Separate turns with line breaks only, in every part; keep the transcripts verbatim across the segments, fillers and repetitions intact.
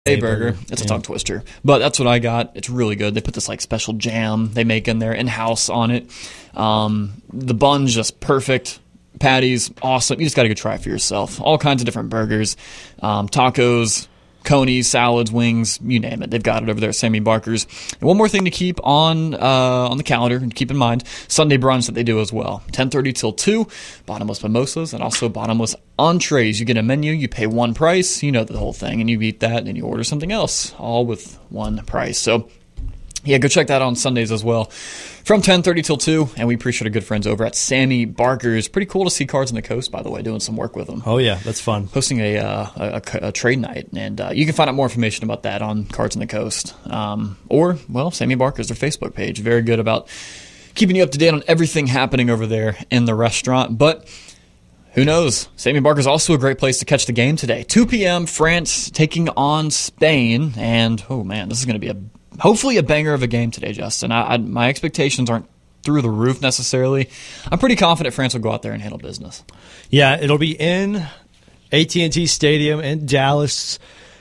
A burger. It's a tongue twister. But that's what I got. It's really good. They put this like special jam they make in there in-house on it. Um, the bun's just perfect. Patties, awesome. You just got to go try it for yourself. All kinds of different burgers, um, tacos, conies, salads, wings, you name it. They've got it over there at Sammy Barker's. And one more thing to keep on uh, on the calendar and keep in mind, Sunday brunch that they do as well. ten thirty till two, bottomless mimosas and also bottomless entrees. You get a menu, you pay one price, you know the whole thing, and you eat that and you order something else, all with one price. So yeah, go check that out on Sundays as well. From ten thirty till two, and we appreciate our good friends over at Sammy Barker's. Pretty cool to see Cards on the Coast, by the way, doing some work with them.
Oh, yeah, that's fun.
Hosting a uh, a, a, a trade night, and uh, you can find out more information about that on Cards on the Coast. Um, or, well, Sammy Barker's, their Facebook page. Very good about keeping you up to date on everything happening over there in the restaurant. But who knows? Sammy Barker's also a great place to catch the game today. two p.m., France taking on Spain, and, oh, man, this is going to be a hopefully a banger of a game today, Justin. I, I, my expectations aren't through the roof necessarily. I'm pretty confident France will go out there and handle business.
Yeah, it'll be in A T and T Stadium in Dallas.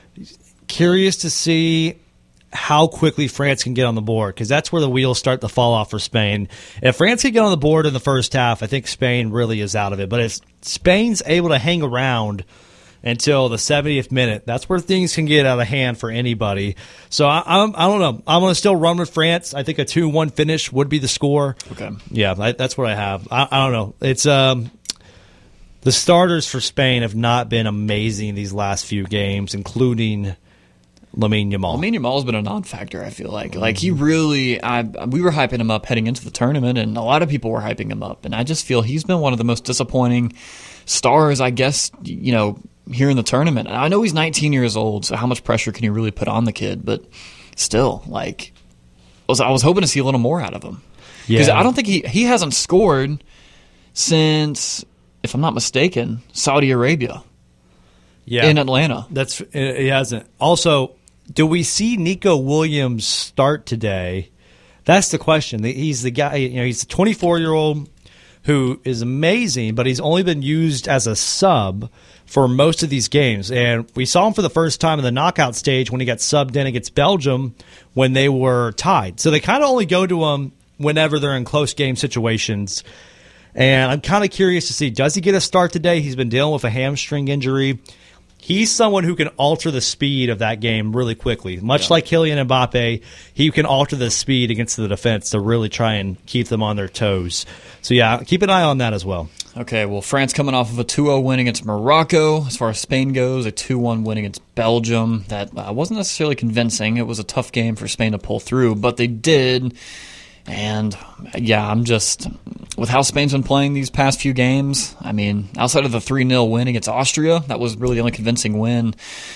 Curious to see how quickly France can get on the board, because that's where the wheels start to fall off for Spain. If France can get on the board in the first half, I think Spain really is out of it. But if Spain's able to hang around until the seventieth minute, that's where things can get out of hand for anybody. So I, I'm, I don't know. I'm going to still run with France. I think a two one finish would be the score.
Okay.
Yeah, I, that's what I have. I, I don't know. It's um, the starters for Spain have not been amazing these last few games, including Lamine Yamal.
Lamine Yamal's been a non-factor, I feel like. Like, he really, I, we were hyping him up heading into the tournament, and a lot of people were hyping him up. And I just feel he's been one of the most disappointing stars, I guess, you know, here in the tournament. I know he's nineteen years old, so how much pressure can you really put on the kid? But still, like, I was, I was hoping to see a little more out of him. Because
Yeah.
I don't think he, he hasn't scored since, if I'm not mistaken, Saudi Arabia
Yeah,
in Atlanta.
That's it hasn't. Also, do we see Nico Williams start today? That's the question. He's the guy. You know, he's a twenty-four-year-old who is amazing, but he's only been used as a sub for most of these games. And we saw him for the first time in the knockout stage when he got subbed in against Belgium when they were tied. So they kind of only go to him whenever they're in close game situations. And I'm kind of curious to see, does he get a start today? He's been dealing with a hamstring injury. He's someone who can alter the speed of that game really quickly. Much yeah. like Kylian Mbappe, he can alter the speed against the defense to really try and keep them on their toes. So, yeah, keep an eye on that as well.
Okay, well, France coming off of a two oh win against Morocco. As far as Spain goes, a two one win against Belgium. That uh, wasn't necessarily convincing. It was a tough game for Spain to pull through, but they did. And, yeah, I'm just, with how Spain's been playing these past few games, I mean, outside of the three nil win against Austria, that was really the only convincing win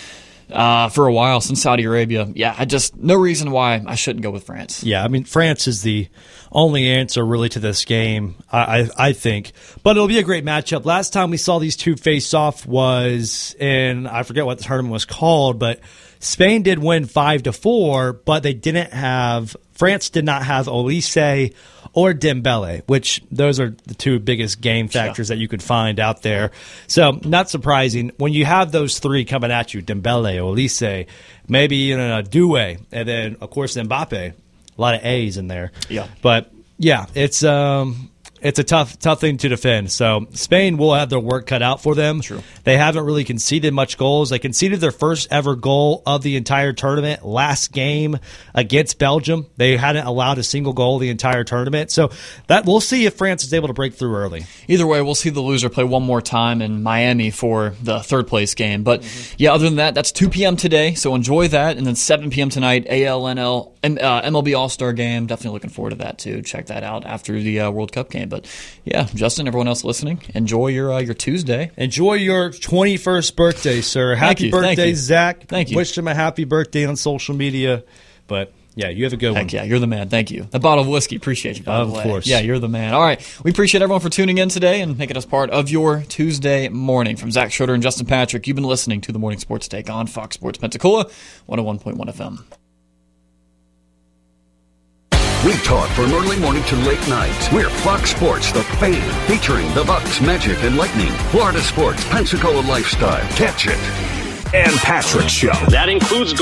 uh, for a while since Saudi Arabia. Yeah, I just, no reason why I shouldn't go with France.
Yeah, I mean, France is the only answer really to this game, I, I, I think. But it'll be a great matchup. Last time we saw these two face off was in, I forget what the tournament was called, but Spain did win five to four, but they didn't have, France did not have Olise or Dembele, which those are the two biggest game factors yeah. that you could find out there. So not surprising. When you have those three coming at you, Dembele, Olise, maybe you know, Doué, and then, of course, Mbappe, a lot of A's in there.
Yeah.
But, yeah, it's um, it's a tough tough thing to defend. So Spain will have their work cut out for them.
True.
They haven't really conceded much goals. They conceded their first ever goal of the entire tournament last game against Belgium. They hadn't allowed a single goal the entire tournament. So that we'll see if France is able to break through early.
Either way, we'll see the loser play one more time in Miami for the third place game. But, mm-hmm. yeah, other than that, that's two p.m. today, so enjoy that. And then seven p.m. tonight, A L N L, uh, M L B All-Star game. Definitely looking forward to that, too. Check that out after the uh, World Cup game. But, yeah, Justin, everyone else listening, enjoy your uh, your Tuesday.
Enjoy your twenty-first birthday, sir.
Thank
happy
you,
birthday,
thank you.
Zach.
Thank you.
Wish him a happy birthday on social media. But, yeah, you have a good
Heck
one.
yeah, you're the man. Thank you. A bottle of whiskey. Appreciate you, by
Of
the way.
course.
Yeah, you're the man. All right. We appreciate everyone for tuning in today and making us part of your Tuesday morning. From Zach Schroeder and Justin Patrick, you've been listening to the Morning Sports Take on Fox Sports Pensacola, one oh one point one F M.
We talk from early morning to late night. We're Fox Sports, the fan, featuring the Bucks, Magic, and Lightning. Florida sports, Pensacola lifestyle. Catch it
and Patrick Show.
That includes